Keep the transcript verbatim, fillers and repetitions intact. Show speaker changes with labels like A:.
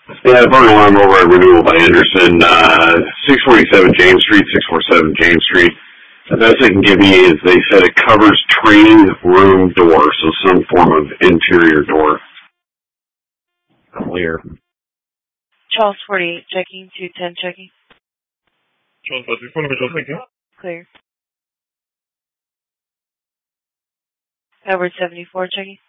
A: Yeah, burn alarm over at Renewal by Anderson, uh, six forty-seven James Street, six forty-seven James Street. The best I can give you is they said it covers training room door, so some form of interior door. Clear.
B: Charles forty-eight checking, two ten checking.
C: Charles forty-eight checking.
B: Clear. Edward seventy-four checking.